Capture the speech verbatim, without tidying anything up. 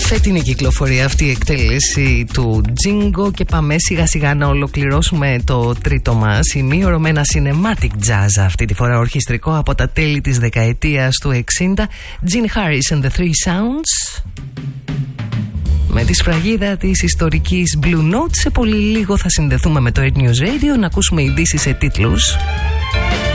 Φετινή κυκλοφορία αυτή η εκτέλεση του Jingo και πάμε σιγά σιγά να ολοκληρώσουμε το τρίτο μας ημίωρο με ένα cinematic jazz, αυτή τη φορά ορχιστρικό από τα τέλη της δεκαετίας του εξήντα. Gene Harris and the Three Sounds με τη σφραγίδα της ιστορικής Blue Note. Σε πολύ λίγο θα συνδεθούμε με το Air News Radio να ακούσουμε ειδήσεις σε τίτλους.